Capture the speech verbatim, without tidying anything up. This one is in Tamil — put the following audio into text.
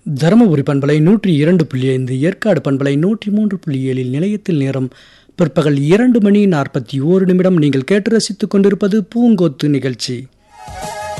தருமபுரி பண்பலை நூற்றி இரண்டு புள்ளி ஐந்து, ஏற்காடு பண்பலை நூற்றி மூன்று புள்ளி ஏழில் நிலையத்தில் நேரம் பிற்பகல் இரண்டு மணி நாற்பத்தி ஓரு நிமிடம். நீங்கள் கேட்டு ரசித்துக் கொண்டிருப்பது பூங்கொத்து நிகழ்ச்சி.